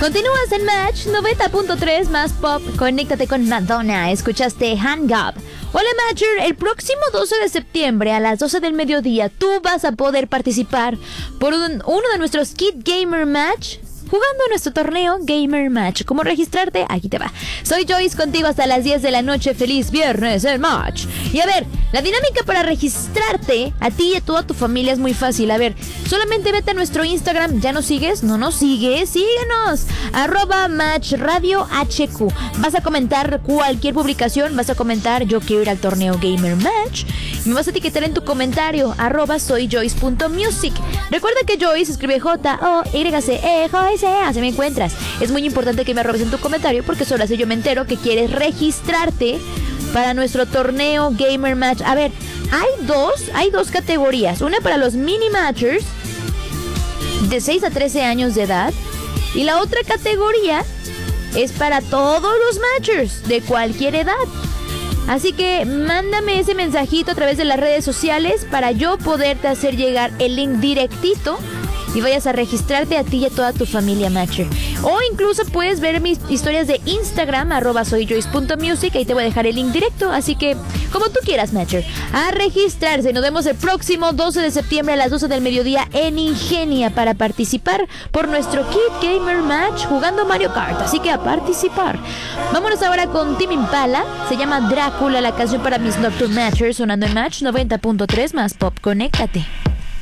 Continúas en Match 90.3 más pop. Conéctate con Madonna. Escuchaste Hang Up. Hola Matcher, el próximo 12 de septiembre a las 12 del mediodía tú vas a poder participar por uno de nuestros Kid Gamer Match, jugando nuestro torneo Gamer Match. ¿Cómo registrarte? Aquí te va. Soy Joyce contigo hasta las 10 de la noche. Feliz viernes en Match. Y a ver, la dinámica para registrarte a ti y a toda tu familia es muy fácil. A ver, solamente vete a nuestro Instagram. ¿Ya nos sigues? ¿No nos sigues? Síguenos. @MatchRadioHQ. Vas a comentar cualquier publicación. Vas a comentar yo quiero ir al torneo Gamer Match. Y me vas a etiquetar en tu comentario @soyjoyce.music. Recuerda que Joyce escribe Joyce, Joyce. Así me encuentras. Es muy importante que me arrobes en tu comentario porque solo así yo me entero que quieres registrarte para nuestro torneo Gamer Match. A ver, hay dos categorías. Una para los mini matchers de 6 a 13 años de edad. Y la otra categoría es para todos los matchers de cualquier edad. Así que mándame ese mensajito a través de las redes sociales para yo poderte hacer llegar el link directito y vayas a registrarte a ti y a toda tu familia Matcher. O incluso puedes ver mis historias de Instagram, @soyjoyce.music. Ahí te voy a dejar el link directo. Así que, como tú quieras, Matcher, a registrarse. Nos vemos el próximo 12 de septiembre a las 12 del mediodía en Ingenia para participar por nuestro Kid Gamer Match jugando Mario Kart. Así que a participar. Vámonos ahora con Tame Impala. Se llama Drácula, la canción para mis Nocturne Matchers, sonando en Match 90.3 más pop. Conéctate.